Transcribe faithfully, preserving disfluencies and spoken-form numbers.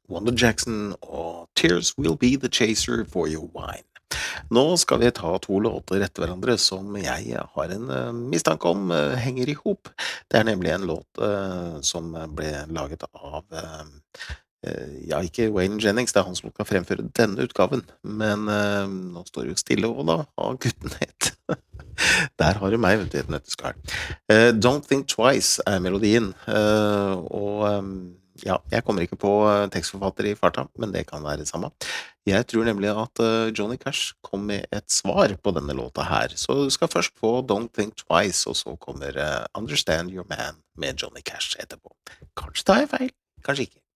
Wanda Jackson og Tears Will Be The Chaser For Your Wine. Nå skal vi ta to låter etter hverandre som jeg har en eh, mistanke om eh, henger i hop. Det er nemlig en låt eh, som ble laget av eh, eh, ja, ikke Waylon Jennings, det er han som skal fremføre denne utgaven, men eh, nå står det jo stille, og da har gutten hett. Der har du meg, vet du, et nøtteskall. Eh, Don't Think Twice er melodien, eh, og eh, ja, jeg kommer ikke på eh, tekstforfatter i farta, men det kan være det samme. Jeg tror nemlig at eh, Johnny Cash kom med et svar på denne låta her, så du skal først få Don't Think Twice, og så kommer eh, Understand Your Man med Johnny Cash etterpå. Kanskje tar jeg feil, kanskje ikke.